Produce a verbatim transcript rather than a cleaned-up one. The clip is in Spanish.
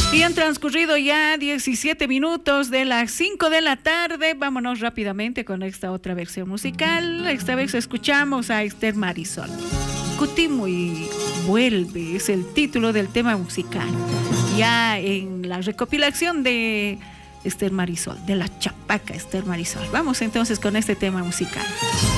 Y han transcurrido ya diecisiete minutos de las cinco de la tarde. Vámonos rápidamente con esta otra versión musical. Esta vez escuchamos a Esther Marisol. Cutimo y vuelve es el título del tema musical. Ya en la recopilación de Esther Marisol, de la chapaca Esther Marisol. Vamos entonces con este tema musical.